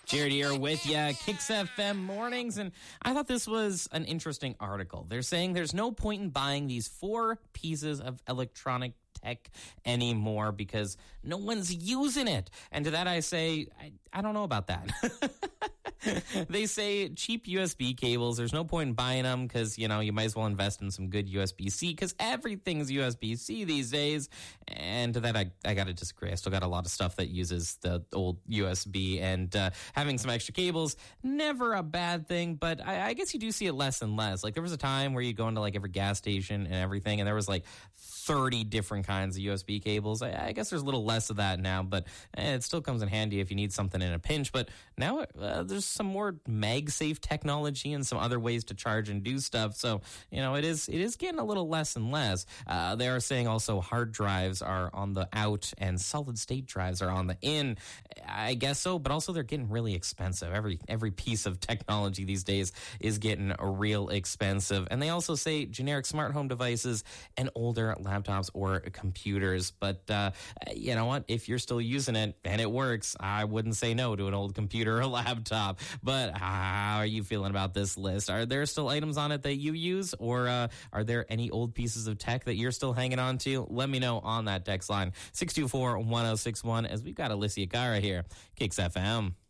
Jared here with ya, Kicks FM mornings, and I thought this was an interesting article. They're saying there's no point in buying these 4 pieces of electronic tech anymore because no one's using it. And to that I say, I don't know about that. They say cheap USB cables, there's no point in buying them because, you might as well invest in some good USB-C because everything's USB-C these days. And to that, I got to disagree. I still got a lot of stuff that uses the old USB, and having some extra cables, never a bad thing, but I guess you do see it less and less. Like there was a time where you go into like every gas station and everything, and there was like 30 different kinds of USB cables. I guess there's a little less of that now, but it still comes in handy if you need something in a pinch. But now there's some more MagSafe technology and some other ways to charge and do stuff. So, it is getting a little less and less. They are saying also hard drives are on the out and solid state drives are on the in. I guess so, but also they're getting really expensive. Every piece of technology these days is getting real expensive. And they also say generic smart home devices and older laptops or computers. But you know what? If you're still using it and it works, I wouldn't say no to an old computer or laptop. But how are you feeling about this list? Are there still items on it that you use, or are there any old pieces of tech that you're still hanging on to? Let me know on that text line, 624-1061, as we've got Alicia Cara here, Kicks FM.